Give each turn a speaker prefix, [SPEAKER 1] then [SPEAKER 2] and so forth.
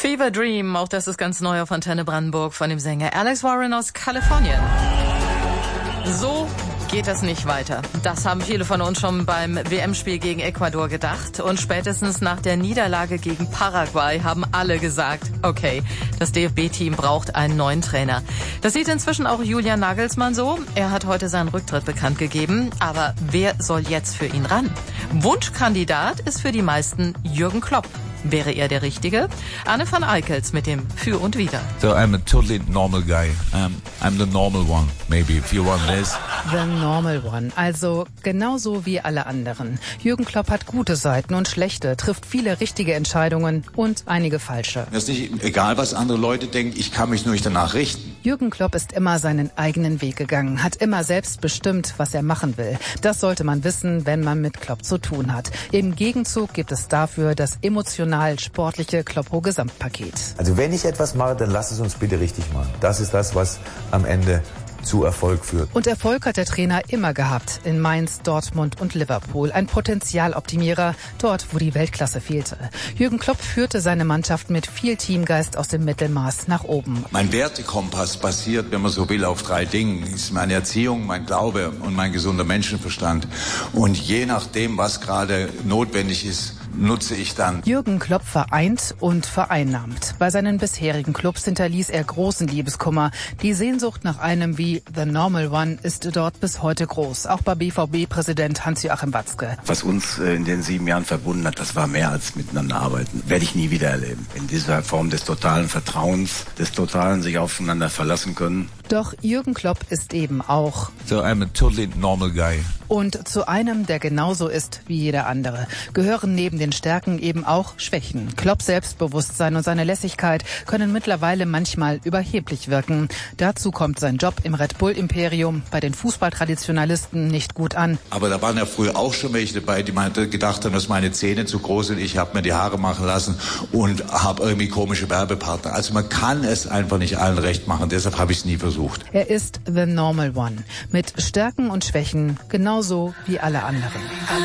[SPEAKER 1] Fever Dream, auch das ist ganz neu auf Antenne Brandenburg von dem Sänger Alex Warren aus Kalifornien. So geht das nicht weiter. Das haben viele von uns schon beim WM-Spiel gegen Ecuador gedacht. Und spätestens nach der Niederlage gegen Paraguay haben alle gesagt, okay, das DFB-Team braucht einen neuen Trainer. Das sieht inzwischen auch Julian Nagelsmann so. Er hat heute seinen Rücktritt bekannt gegeben. Aber wer soll jetzt für ihn ran? Wunschkandidat ist für die meisten Jürgen Klopp. Wäre er der Richtige? Anne van Eickels mit dem Für und Wider.
[SPEAKER 2] So I'm a totally normal guy. I'm the normal one, maybe, if you want this.
[SPEAKER 3] The normal one, also genauso wie alle anderen. Jürgen Klopp hat gute Seiten und schlechte, trifft viele richtige Entscheidungen und einige falsche.
[SPEAKER 4] Mir ist nicht egal, was andere Leute denken, ich kann mich nur nicht danach richten.
[SPEAKER 3] Jürgen Klopp ist immer seinen eigenen Weg gegangen, hat immer selbst bestimmt, was er machen will. Das sollte man wissen, wenn man mit Klopp zu tun hat. Im Gegenzug gibt es dafür das emotional-sportliche Kloppo-Gesamtpaket.
[SPEAKER 5] Also wenn ich etwas mache, dann lass es uns bitte richtig machen. Das ist das, was am Ende zu Erfolg führt.
[SPEAKER 3] Und Erfolg hat der Trainer immer gehabt. In Mainz, Dortmund und Liverpool. Ein Potenzialoptimierer, dort, wo die Weltklasse fehlte. Jürgen Klopp führte seine Mannschaft mit viel Teamgeist aus dem Mittelmaß nach oben.
[SPEAKER 4] Mein Wertekompass basiert, wenn man so will, auf 3 Dingen. Das ist meine Erziehung, mein Glaube und mein gesunder Menschenverstand. Und je nachdem, was gerade notwendig ist, nutze ich dann.
[SPEAKER 3] Jürgen Klopp vereint und vereinnahmt. Bei seinen bisherigen Clubs hinterließ er großen Liebeskummer. Die Sehnsucht nach einem wie The Normal One ist dort bis heute groß. Auch bei BVB-Präsident Hans-Joachim Watzke.
[SPEAKER 6] Was uns in den 7 Jahren verbunden hat, das war mehr als miteinander arbeiten. Werde ich nie wieder erleben. In dieser Form des totalen Vertrauens, des totalen sich aufeinander verlassen können.
[SPEAKER 3] Doch Jürgen Klopp ist eben auch
[SPEAKER 2] So I'm a totally normal guy.
[SPEAKER 3] und zu einem, der genauso ist wie jeder andere, gehören neben den Stärken eben auch Schwächen. Klopps Selbstbewusstsein und seine Lässigkeit können mittlerweile manchmal überheblich wirken. Dazu kommt sein Job im Red Bull-Imperium bei den Fußballtraditionalisten nicht gut an.
[SPEAKER 4] Aber da waren ja früher auch schon welche dabei, die gedacht haben, dass meine Zähne zu groß sind. Ich habe mir die Haare machen lassen und habe irgendwie komische Werbepartner. Also man kann es einfach nicht allen recht machen. Deshalb habe ich es nie versucht.
[SPEAKER 3] Er ist The Normal One. Mit Stärken und Schwächen genauso wie alle anderen.